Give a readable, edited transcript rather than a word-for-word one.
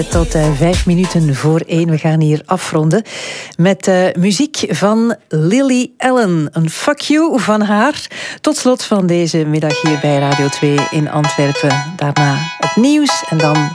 Tot 5 minuten voor 1. We gaan hier afronden met muziek van Lily Allen. Een fuck you van haar. Tot slot van deze middag hier bij Radio 2 in Antwerpen. Daarna het nieuws en dan